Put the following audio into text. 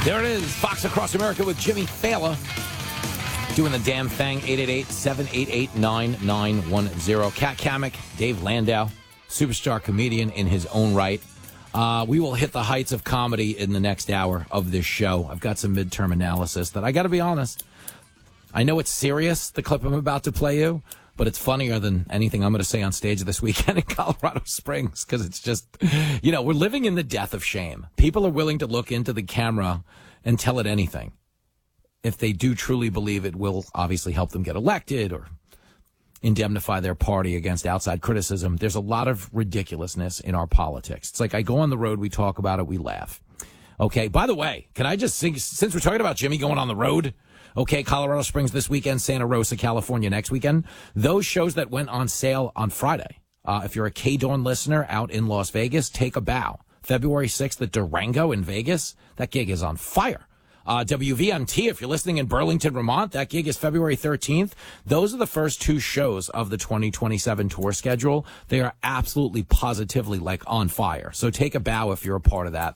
There it is, Fox Across America with Jimmy Fallon. Doing the damn thing, 888-788-9910. Kat Kamek, Dave Landau, superstar comedian in his own right. We will hit the heights of comedy in the next hour of this show. I've got some midterm analysis that I got to be honest. I know it's serious, the clip I'm about to play you, but it's funnier than anything I'm going to say on stage this weekend in Colorado Springs because it's just, we're living in the death of shame. People are willing to look into the camera and tell it anything if they do truly believe it will obviously help them get elected or indemnify their party against outside criticism. There's a lot of ridiculousness in our politics. It's like I go on the road, we talk about it, we laugh. Okay, by the way, can I just sing, since we're talking about Jimmy going on the road, okay, Colorado Springs this weekend, Santa Rosa, California next weekend, those shows that went on sale on Friday. If you're a K-Dawn listener out in Las Vegas, take a bow. February 6th at Durango in Vegas, that gig is on fire. WVMT, if you're listening in Burlington, Vermont, that gig is February 13th. Those are the first two shows of the 2027 tour schedule. They are absolutely positively like on fire. So take a bow if you're a part of that.